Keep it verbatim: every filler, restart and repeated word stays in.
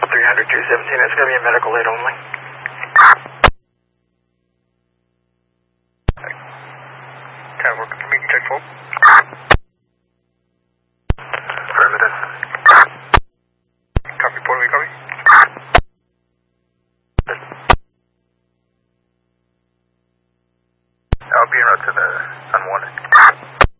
three hundred, two seventeen, it's going to be a medical aid only. ten, welcome to meeting check four. Affirmative. Copy, Puerto Rico, copy. I'll be en route to the San Juan.